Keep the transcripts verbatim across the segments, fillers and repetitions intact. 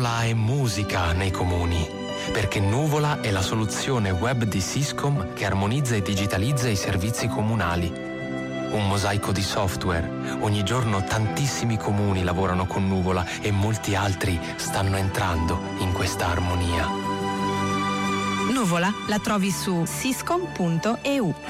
Nuvola è musica nei comuni, perché Nuvola è la soluzione web di Syscom che armonizza e digitalizza i servizi comunali. Un mosaico di software. Ogni giorno tantissimi comuni lavorano con Nuvola e molti altri stanno entrando in questa armonia. Nuvola la trovi su syscom punto e u.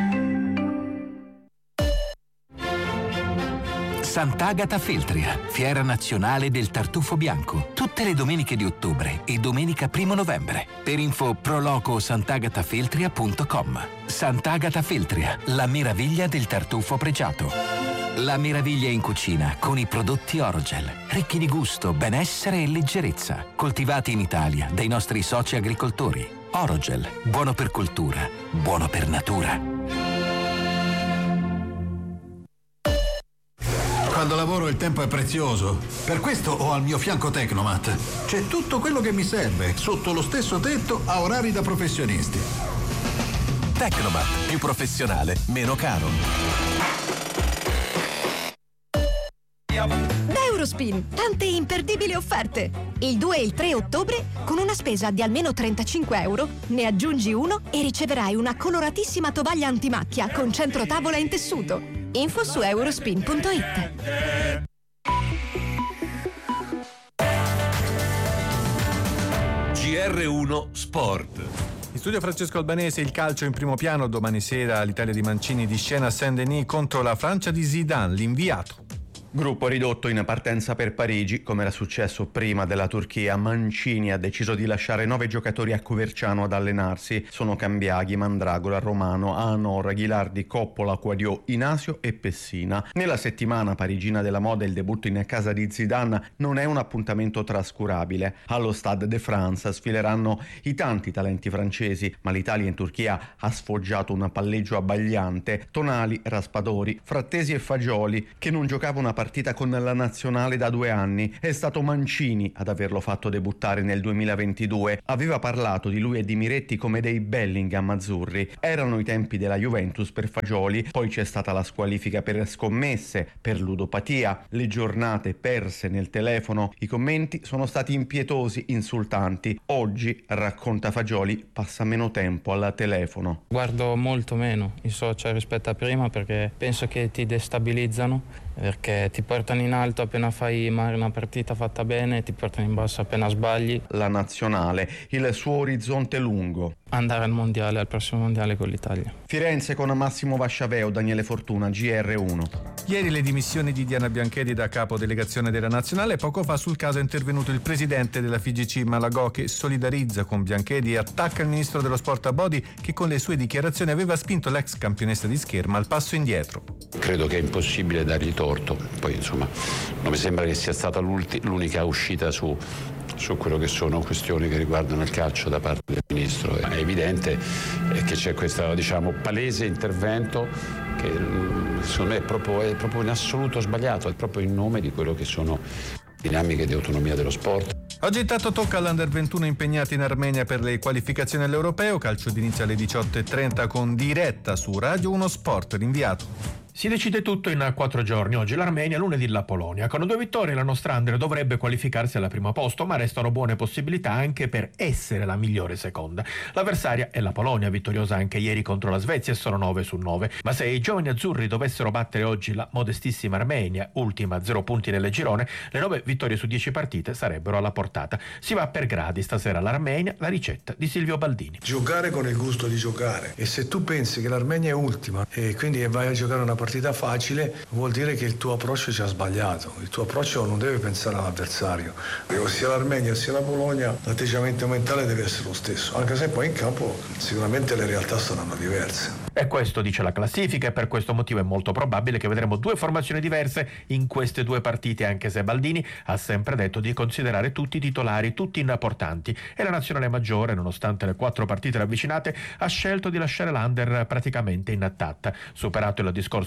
Sant'Agata Feltria, fiera nazionale del tartufo bianco, tutte le domeniche di ottobre e domenica primo novembre. Per info proloco sant'agatafeltria punto com. Sant'Agata Feltria, la meraviglia del tartufo pregiato. La meraviglia in cucina con i prodotti Orogel, ricchi di gusto, benessere e leggerezza, coltivati in Italia dai nostri soci agricoltori. Orogel, buono per cultura, buono per natura. Quando lavoro il tempo è prezioso. Per questo ho al mio fianco Tecnomat. C'è tutto quello che mi serve, sotto lo stesso tetto, a orari da professionisti. Tecnomat, più professionale, meno caro. Da Eurospin, tante imperdibili offerte. Il due e il tre ottobre, con una spesa di almeno trentacinque euro, ne aggiungi uno e riceverai una coloratissima tovaglia antimacchia con centrotavola in tessuto. Info su eurospin punto it. G R uno Sport. In studio Francesco Albanese, il calcio in primo piano. Domani sera l'Italia di Mancini di scena a Saint-Denis contro la Francia di Zidane, l'inviato. Gruppo ridotto in partenza per Parigi, come era successo prima della Turchia. Mancini ha deciso di lasciare nove giocatori a Coverciano ad allenarsi. Sono Cambiaghi, Mandragola, Romano, Anor, Ghilardi, Coppola, Quadio, Inasio e Pessina. Nella settimana parigina della moda il debutto in casa di Zidane non è un appuntamento trascurabile. Allo Stade de France sfileranno i tanti talenti francesi, ma l'Italia in Turchia ha sfoggiato un palleggio abbagliante. Tonali, Raspadori, Frattesi e Fagioli, che non giocava una partita con la nazionale da due anni. È stato Mancini ad averlo fatto debuttare nel duemilaventidue. Aveva parlato di lui e di Miretti come dei Bellingham azzurri. Erano i tempi della Juventus per Fagioli, poi c'è stata la squalifica per scommesse, per ludopatia, le giornate perse nel telefono. I commenti sono stati impietosi, insultanti. Oggi, racconta Fagioli, passa meno tempo al telefono. Guardo molto meno i social rispetto a prima, perché penso che ti destabilizzano, perché ti portano in alto appena fai magari una partita fatta bene, ti portano in basso appena sbagli. La nazionale, il suo orizzonte lungo. Andare al mondiale, al prossimo mondiale con l'Italia. Firenze con Massimo Vasciaveo, Daniele Fortuna, G R uno. Ieri le dimissioni di Diana Biancheri da capo delegazione della Nazionale. Poco fa sul caso è intervenuto il presidente della F I G C Malagò, che solidarizza con Biancheri e attacca il ministro dello sport Abodi, che con le sue dichiarazioni aveva spinto l'ex campionessa di scherma al passo indietro. Credo che è impossibile dargli torto, poi insomma non mi sembra che sia stata l'unica uscita su su quello che sono questioni che riguardano il calcio da parte del ministro. È evidente che c'è questo, diciamo, palese intervento che secondo me è proprio, è proprio in assoluto sbagliato, è proprio in nome di quello che sono dinamiche di autonomia dello sport. Oggi intanto tocca all'Under ventuno impegnati in Armenia per le qualificazioni all'Europeo. Calcio d'inizio alle diciotto e trenta con diretta su Radio uno Sport, rinviato. Si decide tutto in quattro giorni, oggi l'Armenia, lunedì la Polonia. Con due vittorie la nostra Under dovrebbe qualificarsi al primo posto, ma restano buone possibilità anche per essere la migliore seconda. L'avversaria è la Polonia, vittoriosa anche ieri contro la Svezia, e sono nove su nove. Ma se i giovani azzurri dovessero battere oggi la modestissima Armenia, ultima a zero punti nel girone, le nove vittorie su dieci partite sarebbero alla portata. Si va per gradi, stasera l'Armenia, la ricetta di Silvio Baldini. Giocare con il gusto di giocare, e se tu pensi che l'Armenia è ultima e quindi vai a giocare una partita facile, vuol dire che il tuo approccio ci ha sbagliato. Il tuo approccio non deve pensare all'avversario. Sia l'Armenia sia la Polonia, l'atteggiamento mentale deve essere lo stesso, anche se poi in campo sicuramente le realtà saranno diverse. E questo dice la classifica, e per questo motivo è molto probabile che vedremo due formazioni diverse in queste due partite, anche se Baldini ha sempre detto di considerare tutti i titolari, tutti importanti, e la nazionale maggiore, nonostante le quattro partite ravvicinate, ha scelto di lasciare l'Under praticamente intatta. Superato il discorso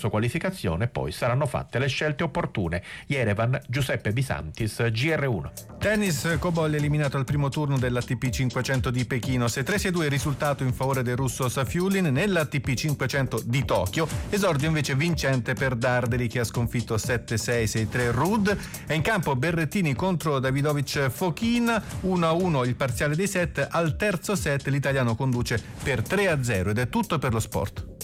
perso qualificazione, poi saranno fatte le scelte opportune. Yerevan, Giuseppe Bisantis, G R uno. Tennis, Cobolli eliminato al primo turno dell'A T P cinquecento di Pechino, sei tre sei due il risultato in favore del russo Safiulin. Nell'A T P cinquecento di Tokyo, esordio invece vincente per Darderi che ha sconfitto sette sei sei tre Ruud. È in campo Berrettini contro Davidovic Fokina, uno a uno il parziale dei set. Al terzo set l'italiano conduce per tre a zero ed è tutto per lo sport.